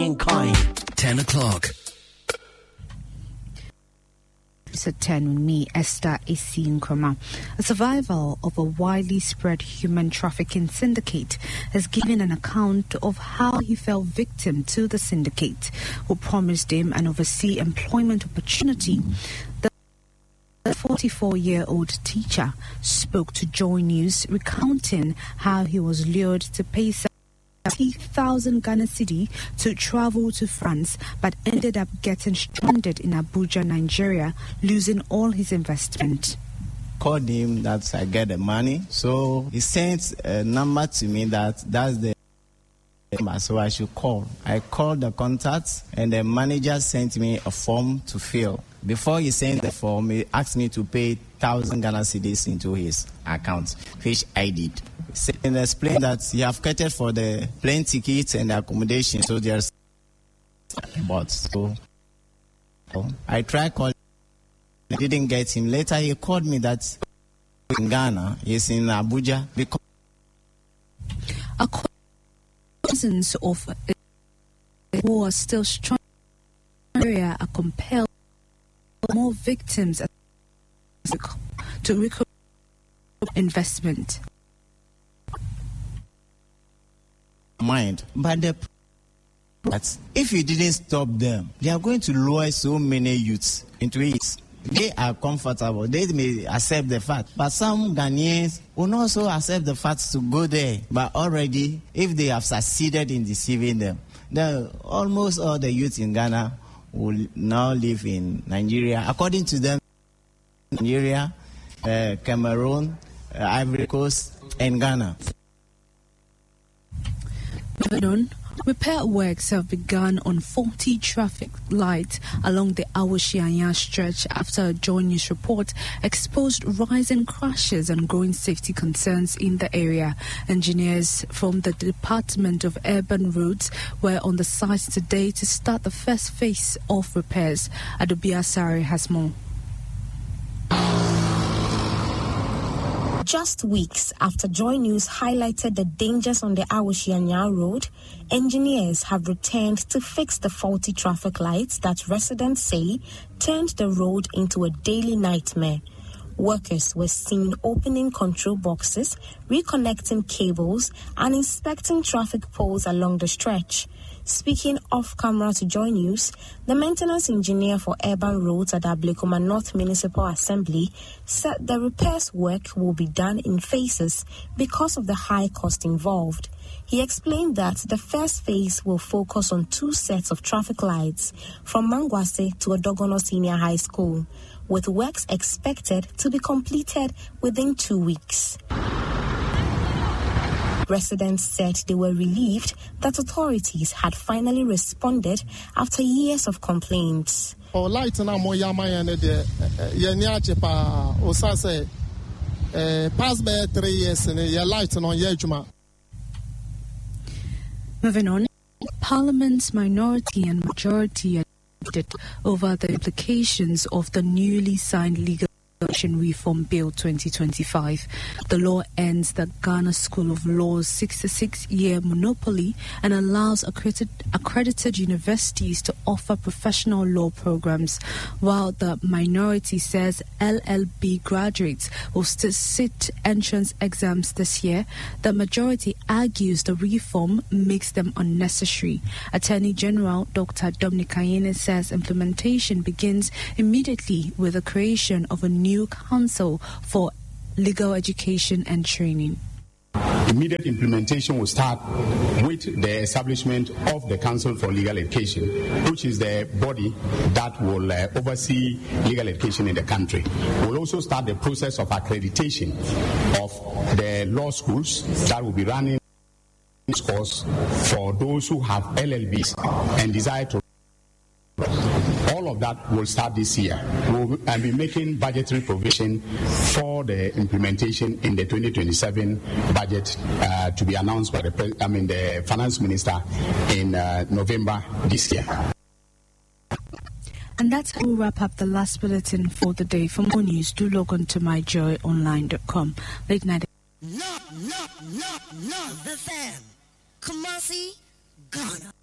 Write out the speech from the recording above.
and kind. 10 o'clock. It's at 10 with me, Esther Esi Nkrumah. A survivor of a widely spread human trafficking syndicate has given an account of how he fell victim to the syndicate, who promised him an overseas employment opportunity. The 44-year-old teacher spoke to Joy News, recounting how he was lured to pay 30,000 Ghana cedi to travel to France, but ended up getting stranded in Abuja, Nigeria, losing all his investment. Called him that I get the money, so he sent a number to me that's the number, so I should call. I called the contact, and the manager sent me a form to fill. Before he sent the form, he asked me to pay 1,000 Ghana cedis into his account, which I did. And explained that he have catered for the plane tickets and the accommodation, so there's but so I tried calling, I didn't get him. Later he called me that in Ghana, he's in Abuja. Because thousands of who are still strong in the area are compelled more victims to recover investment. Mind, but if you didn't stop them, they are going to lure so many youths into it. They are comfortable, they may accept the fact, but some Ghanaians will also accept the fact to go there. But already, if they have succeeded in deceiving them, then almost all the youths in Ghana will now live in Nigeria. According to them, Nigeria, Cameroon, Ivory Coast, and Ghana. Moving on, repair works have begun on 40 traffic lights along the Awoshianya stretch after a Joy News report exposed rising crashes and growing safety concerns in the area. Engineers from the Department of Urban Roads were on the site today to start the first phase of repairs. Adobia Sari has more. Just weeks after Joy News highlighted the dangers on the Awoshianya Road, engineers have returned to fix the faulty traffic lights that residents say turned the road into a daily nightmare. Workers were seen opening control boxes, reconnecting cables, and inspecting traffic poles along the stretch. Speaking off camera to Joy News, the maintenance engineer for urban roads at Ablekuma North Municipal Assembly said the repairs work will be done in phases because of the high cost involved. He explained that the first phase will focus on 2 sets of traffic lights from Mangwase to Odogono Senior High School, with works expected to be completed within 2 weeks. Residents said they were relieved that authorities had finally responded after years of complaints. Light na mo yama yene de yeni ache pa osase past by 3 years ne ye light no ye adwuma. Moving on, Parliament's minority and majority are divided over the implications of the newly signed legal Reform Bill 2025. The law ends the Ghana School of Law's 66-year monopoly and allows accredited universities to offer professional law programs. While the minority says LLB graduates will still sit entrance exams this year, the majority argues the reform makes them unnecessary. Attorney General Dr. Dominic Kayene says implementation begins immediately with the creation of a new Council for Legal Education and Training. Immediate implementation will start with the establishment of the Council for Legal Education, which is the body that will oversee legal education in the country. We'll also start the process of accreditation of the law schools that will be running this course for those who have LLBs and desire to. All of that will start this year. We'll be making budgetary provision for the implementation in the 2027 budget to be announced by the finance minister in November this year. And that's how we wrap up the last bulletin for the day. For more news, do log on to myjoyonline.com. Late night. No, the fan. Kumasi, Ghana.